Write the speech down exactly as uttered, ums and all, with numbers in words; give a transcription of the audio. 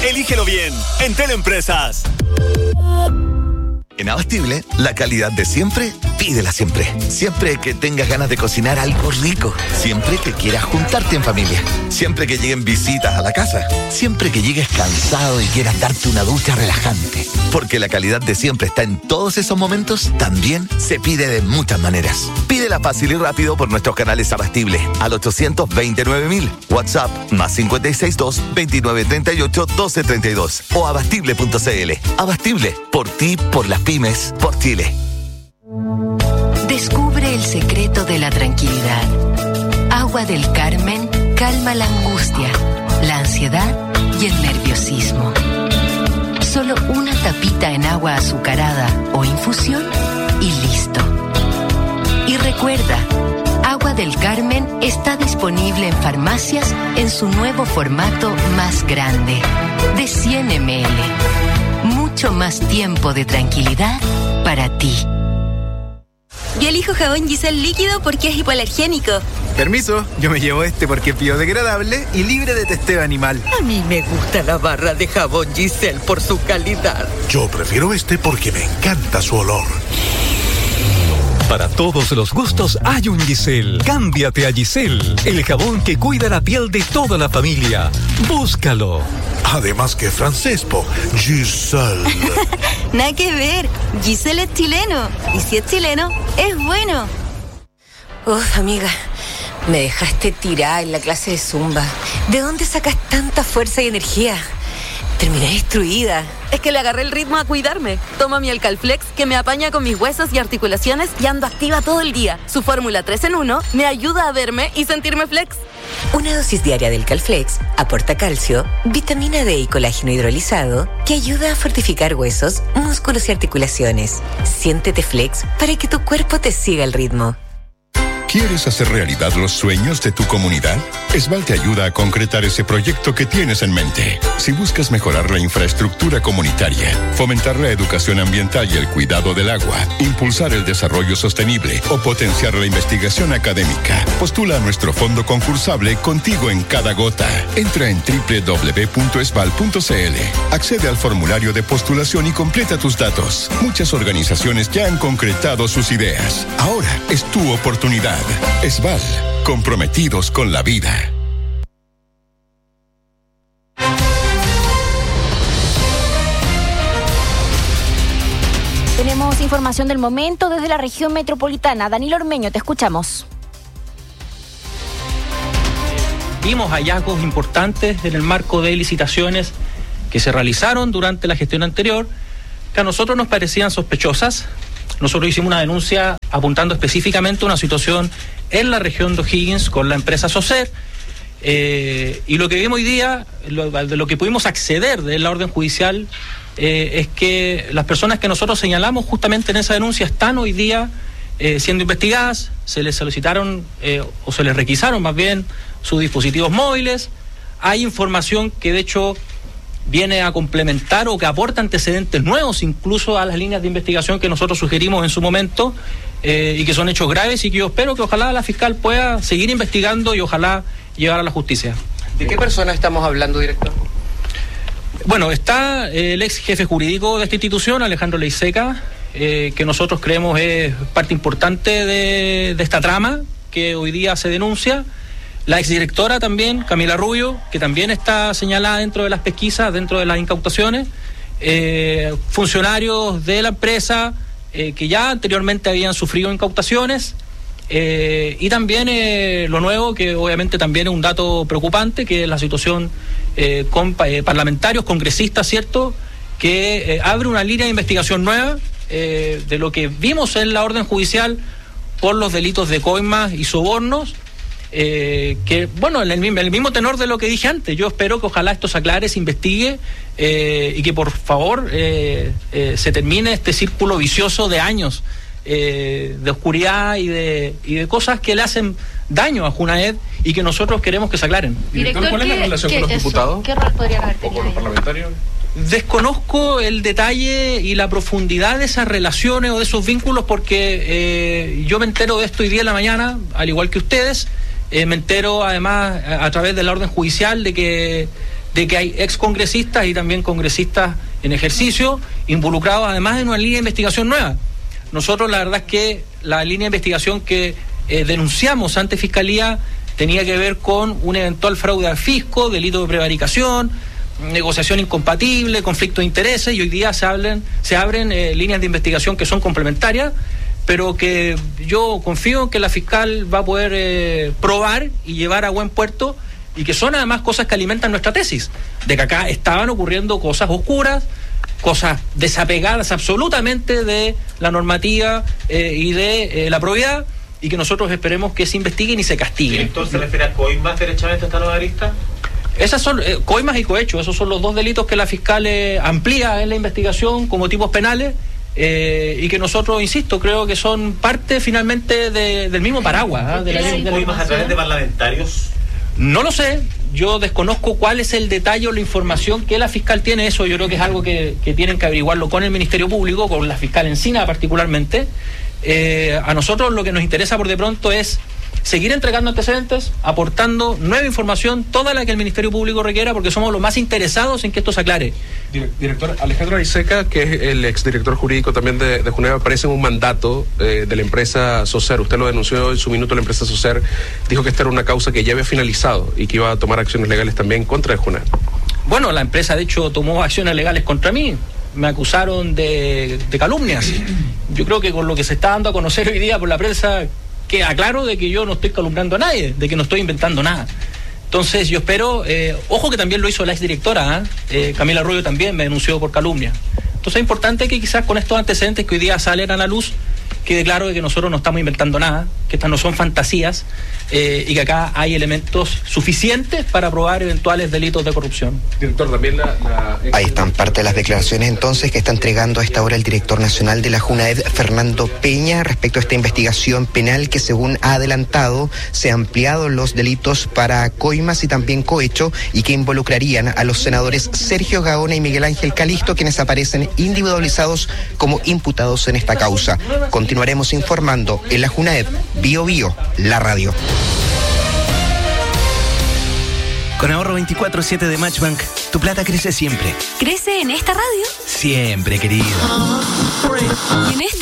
Elígelo bien, en Teleempresas. En Abastible, la calidad de siempre, pídela siempre. Siempre que tengas ganas de cocinar algo rico. Siempre que quieras juntarte en familia. Siempre que lleguen visitas a la casa. Siempre que llegues cansado y quieras darte una ducha relajante. Porque la calidad de siempre está en todos esos momentos, también se pide de muchas maneras. Pídela fácil y rápido por nuestros canales Abastible al ochocientos veintinueve mil. WhatsApp más cinco seis dos, veintinueve treinta y ocho, doce treinta y dos o abastible punto cl. Abastible, por ti, por las pymes, por Chile. Descubre el secreto de la tranquilidad. Agua del Carmen calma la angustia, la ansiedad y el nerviosismo. Solo una tapita en agua azucarada o infusión y listo. Y recuerda, Agua del Carmen está disponible en farmacias en su nuevo formato más grande, de cien mililitros. Mucho más tiempo de tranquilidad para ti. Yo elijo jabón Giselle líquido porque es hipoalergénico. Permiso, yo me llevo este porque es biodegradable y libre de testeo animal. A mí me gusta la barra de jabón Giselle por su calidad. Yo prefiero este porque me encanta su olor. Para todos los gustos hay un Giselle. Cámbiate a Giselle, el jabón que cuida la piel de toda la familia. Búscalo. Además que francés, po. Giselle. Nada que ver. Giselle es chileno. Y si es chileno, es bueno. Uf, amiga, me dejaste tirada en la clase de Zumba. ¿De dónde sacas tanta fuerza y energía? Terminé destruida. Es que le agarré el ritmo a cuidarme. Tomo mi Alcalflex, que me apaña con mis huesos y articulaciones y ando activa todo el día. Su fórmula tres en uno me ayuda a verme y sentirme flex. Una dosis diaria del Calflex aporta calcio, vitamina D y colágeno hidrolizado que ayuda a fortificar huesos, músculos y articulaciones. Siéntete flex para que tu cuerpo te siga el ritmo. ¿Quieres hacer realidad los sueños de tu comunidad? Esval te ayuda a concretar ese proyecto que tienes en mente. Si buscas mejorar la infraestructura comunitaria, fomentar la educación ambiental y el cuidado del agua, impulsar el desarrollo sostenible o potenciar la investigación académica, postula a nuestro fondo concursable Contigo en Cada Gota. Entra en doble u doble u doble u punto esval punto cl. Accede al formulario de postulación y completa tus datos. Muchas organizaciones ya han concretado sus ideas. Ahora es tu oportunidad. Esval, comprometidos con la vida. Tenemos información del momento desde la región metropolitana. Danilo Ormeño, te escuchamos. Vimos hallazgos importantes en el marco de licitaciones que se realizaron durante la gestión anterior, que a nosotros nos parecían sospechosas. Nosotros hicimos una denuncia apuntando específicamente a una situación en la región de O'Higgins con la empresa Socer, eh, y lo que vimos hoy día, lo, de lo que pudimos acceder de la orden judicial, eh, es que las personas que nosotros señalamos justamente en esa denuncia están hoy día eh, siendo investigadas. Se les solicitaron eh, o se les requisaron más bien sus dispositivos móviles. Hay información que de hecho viene a complementar o que aporta antecedentes nuevos incluso a las líneas de investigación que nosotros sugerimos en su momento, eh, y que son hechos graves y que yo espero que ojalá la fiscal pueda seguir investigando y ojalá llevar a la justicia. ¿De qué persona estamos hablando, director? Bueno, está el ex jefe jurídico de esta institución, Alejandro Leiseca, eh, que nosotros creemos es parte importante de, de esta trama que hoy día se denuncia. La exdirectora también, Camila Rubio, que también está señalada dentro de las pesquisas, dentro de las incautaciones. Eh, funcionarios de la empresa eh, que ya anteriormente habían sufrido incautaciones. Eh, y también eh, lo nuevo, que obviamente también es un dato preocupante, que es la situación eh, con eh, parlamentarios, congresistas, ¿cierto?, que eh, abre una línea de investigación nueva eh, de lo que vimos en la orden judicial por los delitos de coimas y sobornos. Eh, que, bueno, en el, mismo, en el mismo tenor de lo que dije antes, yo espero que ojalá esto se aclare, se investigue eh, y que por favor eh, eh, se termine este círculo vicioso de años eh, de oscuridad y de, y de cosas que le hacen daño a Junaed y que nosotros queremos que se aclaren. Director, ¿cuál es la relación con los eso? diputados? ¿Qué rol podrían haber ¿O con los parlamentarios? Desconozco el detalle y la profundidad de esas relaciones o de esos vínculos porque eh, yo me entero de esto hoy día en la mañana, al igual que ustedes. Eh, me entero además a, a través de la orden judicial de que de que hay excongresistas y también congresistas en ejercicio involucrados, además de una línea de investigación nueva. Nosotros la verdad es que la línea de investigación que eh, denunciamos ante Fiscalía tenía que ver con un eventual fraude al fisco, delito de prevaricación, negociación incompatible, conflicto de intereses, y hoy día se, hablen, se abren eh, líneas de investigación que son complementarias, pero que yo confío en que la fiscal va a poder eh, probar y llevar a buen puerto, y que son además cosas que alimentan nuestra tesis, de que acá estaban ocurriendo cosas oscuras, cosas desapegadas absolutamente de la normativa eh, y de eh, la probidad, y que nosotros esperemos que se investiguen y se castiguen. ¿Director se refiere a coimas derechamente a esta nueva arista? Esas son eh, coimas y cohecho, esos son los dos delitos que la fiscal eh, amplía en la investigación como tipos penales, eh, y que nosotros, insisto, creo que son parte finalmente de, del mismo paraguas. ¿eh? De la ley de coimas a través de parlamentarios? No lo sé, yo desconozco cuál es el detalle o la información que la fiscal tiene. Eso yo creo que es algo que, que tienen que averiguarlo con el Ministerio Público, con la fiscal Encina particularmente. Eh, a nosotros lo que nos interesa por de pronto es seguir entregando antecedentes, aportando nueva información, toda la que el Ministerio Público requiera, porque somos los más interesados en que esto se aclare. Director Alejandro Laiseca, que es el exdirector jurídico también de, de Juneva, aparece en un mandato eh, de la empresa Socer. Usted lo denunció en su minuto, la empresa Socer dijo que esta era una causa que ya había finalizado y que iba a tomar acciones legales también contra de Juneva. Bueno, la empresa de hecho tomó acciones legales contra mí. Me acusaron de, de calumnias. Yo creo que con lo que se está dando a conocer hoy día por la prensa, queda claro de que yo no estoy calumniando a nadie, de que no estoy inventando nada. Entonces yo espero, eh, ojo que también lo hizo la exdirectora, ¿eh? Eh, Camila Arroyo también me denunció por calumnia. Entonces es importante que quizás con estos antecedentes que hoy día salen a la luz, quede claro de que nosotros no estamos inventando nada, que estas no son fantasías, eh, y que acá hay elementos suficientes para probar eventuales delitos de corrupción. Director, también la, la... Ahí están parte de las declaraciones entonces que está entregando a esta hora el director nacional de la Junaed, Fernando Peña, respecto a esta investigación penal que, según ha adelantado, se han ampliado los delitos para coimas y también cohecho, y que involucrarían a los senadores Sergio Gaona y Miguel Ángel Calisto, quienes aparecen individualizados como imputados en esta causa. Continuaremos informando en la Junaed, Bio Bio, la radio. Con ahorro veinticuatro siete de Matchbank, tu plata crece siempre. ¿Crece en esta radio? Siempre, querido. ¿Y en esta?